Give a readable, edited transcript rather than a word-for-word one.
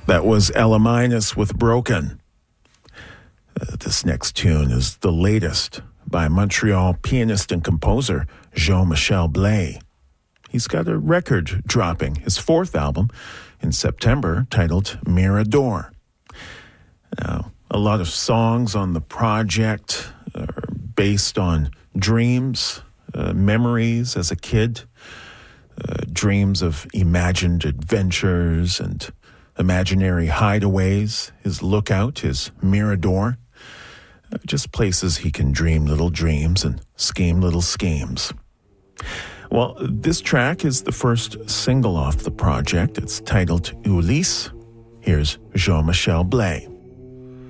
That was Ella Minus with Broken. This next tune is the latest by Montreal pianist and composer Jean-Michel Blais. He's got a record dropping, his fourth album, in September, titled Mirador. Now, a lot of songs on the project are based on dreams, memories as a kid, dreams of imagined adventures and imaginary hideaways, his lookout, his mirador, just places he can dream little dreams and scheme little schemes. Well, this track is the first single off the project. It's titled Ulysse. Here's Jean-Michel Blais.